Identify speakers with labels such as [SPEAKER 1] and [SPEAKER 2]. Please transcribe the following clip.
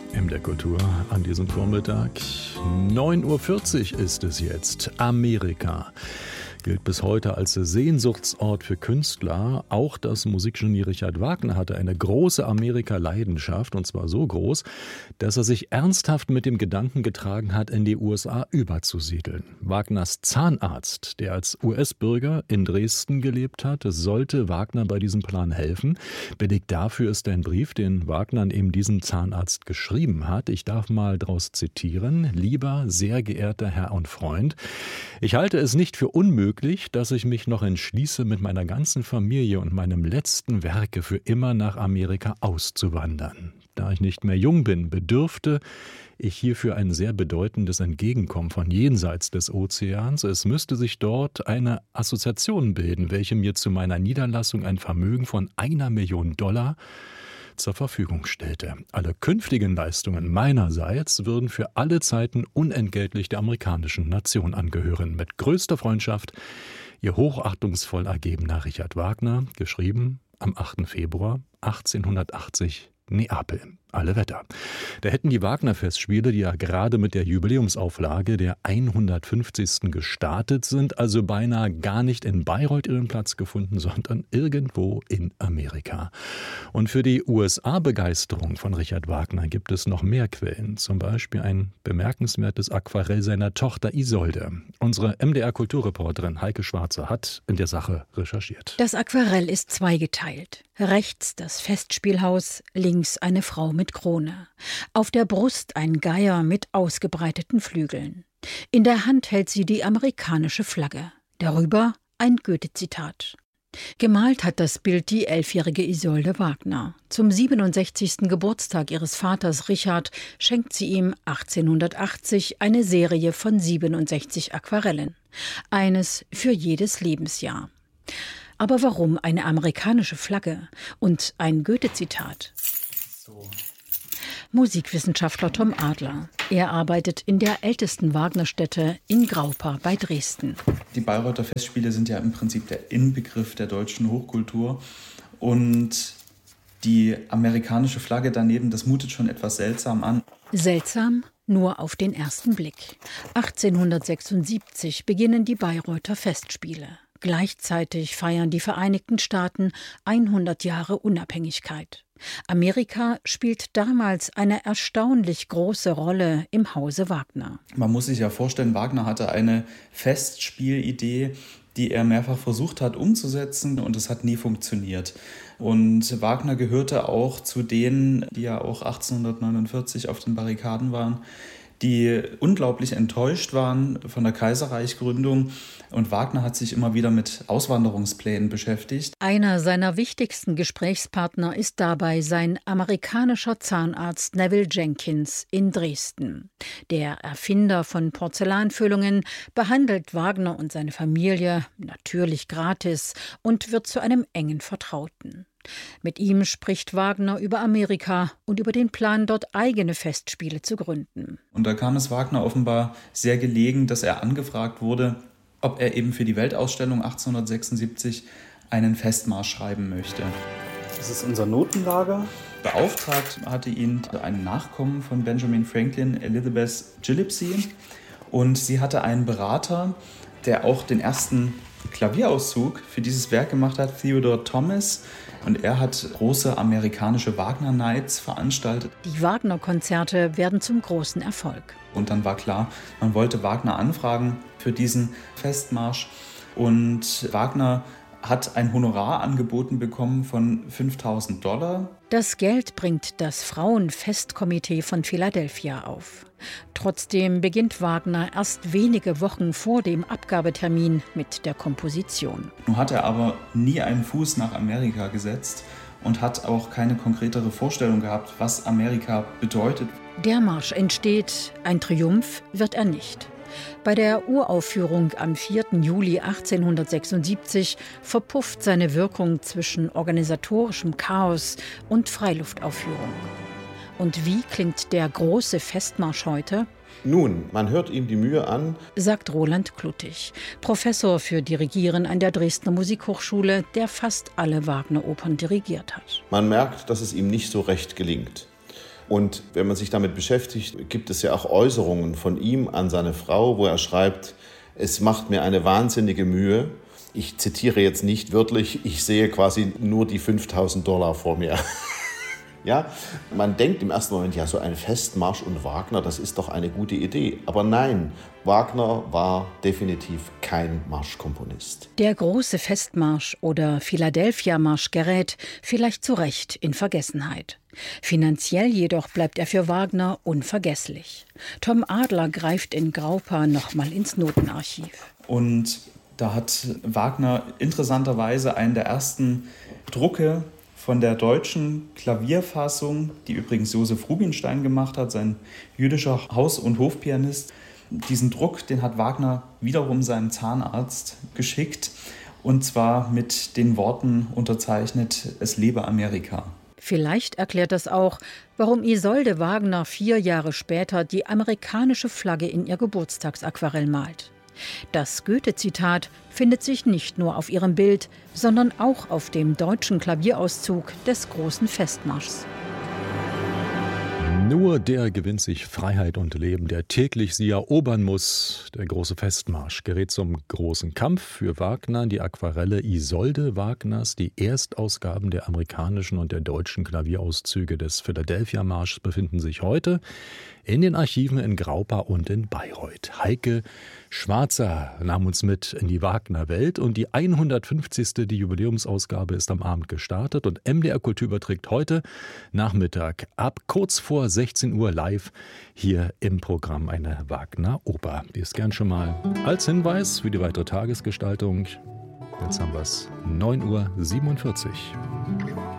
[SPEAKER 1] MDR Kultur an diesem Vormittag. 9:40 Uhr ist es jetzt. Amerika gilt bis heute als Sehnsuchtsort für Künstler. Auch das Musikgenie Richard Wagner hatte eine große Amerika-Leidenschaft, und zwar so groß, dass er sich ernsthaft mit dem Gedanken getragen hat, in die USA überzusiedeln. Wagners Zahnarzt, der als US-Bürger in Dresden gelebt hat, sollte Wagner bei diesem Plan helfen. Beleg dafür ist ein Brief, den Wagner an eben diesen Zahnarzt geschrieben hat. Ich darf mal daraus zitieren. Lieber, sehr geehrter Herr und Freund, ich halte es nicht für unmöglich, dass ich mich noch entschließe, mit meiner ganzen Familie und meinem letzten Werke für immer nach Amerika auszuwandern. Da ich nicht mehr jung bin, bedürfte ich hierfür ein sehr bedeutendes Entgegenkommen von jenseits des Ozeans. Es müsste sich dort eine Assoziation bilden, welche mir zu meiner Niederlassung ein Vermögen von $1.000.000 zur Verfügung stellte. Alle künftigen Leistungen meinerseits würden für alle Zeiten unentgeltlich der amerikanischen Nation angehören. Mit größter Freundschaft, Ihr hochachtungsvoll ergebener Richard Wagner, geschrieben am 8. Februar 1880, Neapel. Alle Wetter. Da hätten die Wagner-Festspiele, die ja gerade mit der Jubiläumsauflage der 150. gestartet sind, also beinahe gar nicht in Bayreuth ihren Platz gefunden, sondern irgendwo in Amerika. Und für die USA-Begeisterung von Richard Wagner gibt es noch mehr Quellen, zum Beispiel ein bemerkenswertes Aquarell seiner Tochter Isolde. Unsere MDR-Kulturreporterin Heike Schwarzer hat in der Sache recherchiert.
[SPEAKER 2] Das Aquarell ist zweigeteilt. Rechts das Festspielhaus, links eine Frau mit Krone. Auf der Brust ein Geier mit ausgebreiteten Flügeln. In der Hand hält sie die amerikanische Flagge. Darüber ein Goethe-Zitat. Gemalt hat das Bild die 11-jährige Isolde Wagner. Zum 67. Geburtstag ihres Vaters Richard schenkt sie ihm 1880 eine Serie von 67 Aquarellen. Eines für jedes Lebensjahr. Aber warum eine amerikanische Flagge und ein Goethe-Zitat? Musikwissenschaftler Tom Adler. Er arbeitet in der ältesten Wagnerstätte in Graupa bei Dresden.
[SPEAKER 3] Die Bayreuther Festspiele sind ja im Prinzip der Inbegriff der deutschen Hochkultur. Und die amerikanische Flagge daneben, das mutet schon etwas seltsam an.
[SPEAKER 2] Seltsam? Nur auf den ersten Blick. 1876 beginnen die Bayreuther Festspiele. Gleichzeitig feiern die Vereinigten Staaten 100 Jahre Unabhängigkeit. Amerika spielt damals eine erstaunlich große Rolle im Hause Wagner.
[SPEAKER 3] Man muss sich ja vorstellen, Wagner hatte eine Festspielidee, die er mehrfach versucht hat umzusetzen, und es hat nie funktioniert. Und Wagner gehörte auch zu denen, die ja auch 1849 auf den Barrikaden waren, die unglaublich enttäuscht waren von der Kaiserreichgründung. Und Wagner hat sich immer wieder mit Auswanderungsplänen beschäftigt.
[SPEAKER 2] Einer seiner wichtigsten Gesprächspartner ist dabei sein amerikanischer Zahnarzt Neville Jenkins in Dresden. Der Erfinder von Porzellanfüllungen behandelt Wagner und seine Familie natürlich gratis und wird zu einem engen Vertrauten. Mit ihm spricht Wagner über Amerika und über den Plan, dort eigene Festspiele zu gründen.
[SPEAKER 3] Und da kam es Wagner offenbar sehr gelegen, dass er angefragt wurde, ob er eben für die Weltausstellung 1876 einen Festmarsch schreiben möchte.
[SPEAKER 4] Das ist unser Notenlager.
[SPEAKER 3] Beauftragt hatte ihn ein Nachkommen von Benjamin Franklin, Elizabeth Gillespie. Und sie hatte einen Berater, der auch den ersten Klavierauszug für dieses Werk gemacht hat, Theodore Thomas. Und er hat große amerikanische Wagner-Nights veranstaltet.
[SPEAKER 2] Die Wagner-Konzerte werden zum großen Erfolg.
[SPEAKER 3] Und dann war klar, man wollte Wagner anfragen für diesen Festmarsch. Und Wagner hat ein Honorar angeboten bekommen von $5.000.
[SPEAKER 2] Das Geld bringt das Frauenfestkomitee von Philadelphia auf. Trotzdem beginnt Wagner erst wenige Wochen vor dem Abgabetermin mit der Komposition.
[SPEAKER 3] Nun hat er aber nie einen Fuß nach Amerika gesetzt und hat auch keine konkretere Vorstellung gehabt, was Amerika bedeutet.
[SPEAKER 2] Der Marsch entsteht, ein Triumph wird er nicht. Bei der Uraufführung am 4. Juli 1876 verpufft seine Wirkung zwischen organisatorischem Chaos und Freiluftaufführung. Und wie klingt der große Festmarsch heute?
[SPEAKER 5] Nun, man hört ihm die Mühe an,
[SPEAKER 2] sagt Roland Kluttig, Professor für Dirigieren an der Dresdner Musikhochschule, der fast alle Wagner-Opern dirigiert hat.
[SPEAKER 5] Man merkt, dass es ihm nicht so recht gelingt. Und wenn man sich damit beschäftigt, gibt es ja auch Äußerungen von ihm an seine Frau, wo er schreibt, es macht mir eine wahnsinnige Mühe. Ich zitiere jetzt nicht wörtlich, ich sehe quasi nur die $5.000 vor mir. Ja, man denkt im ersten Moment, ja, so ein Festmarsch und Wagner, das ist doch eine gute Idee. Aber nein, Wagner war definitiv kein Marschkomponist.
[SPEAKER 2] Der große Festmarsch oder Philadelphia-Marsch gerät vielleicht zu Recht in Vergessenheit. Finanziell jedoch bleibt er für Wagner unvergesslich. Tom Adler greift in Graupa nochmal ins Notenarchiv.
[SPEAKER 3] Und da hat Wagner interessanterweise einen der ersten Drucke von der deutschen Klavierfassung, die übrigens Josef Rubinstein gemacht hat, sein jüdischer Haus- und Hofpianist. Diesen Druck, den hat Wagner wiederum seinem Zahnarzt geschickt, und zwar mit den Worten unterzeichnet, es lebe Amerika.
[SPEAKER 2] Vielleicht erklärt das auch, warum Isolde Wagner 4 Jahre später die amerikanische Flagge in ihr Geburtstagsaquarell malt. Das Goethe-Zitat findet sich nicht nur auf ihrem Bild, sondern auch auf dem deutschen Klavierauszug des großen Festmarschs.
[SPEAKER 1] Nur der gewinnt sich Freiheit und Leben, der täglich sie erobern muss. Der große Festmarsch gerät zum großen Kampf für Wagner. Die Aquarelle Isolde Wagners, die Erstausgaben der amerikanischen und der deutschen Klavierauszüge des Philadelphia-Marschs befinden sich heute in den Archiven in Graupa und in Bayreuth. Heike Schwarzer nahm uns mit in die Wagner-Welt und die 150. Die Jubiläumsausgabe ist am Abend gestartet und MDR Kultur überträgt heute Nachmittag ab kurz vor 16 Uhr live hier im Programm eine Wagner-Oper. Die ist gern schon mal als Hinweis für die weitere Tagesgestaltung. Jetzt haben wir es 9:47 Uhr.